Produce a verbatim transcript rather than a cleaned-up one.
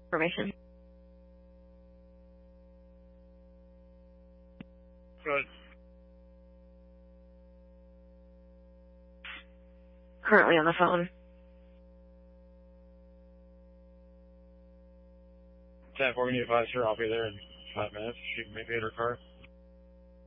information. Good. Currently on the phone. ten four, we need to advise her. I'll be there in five minutes. She can maybe hit her car.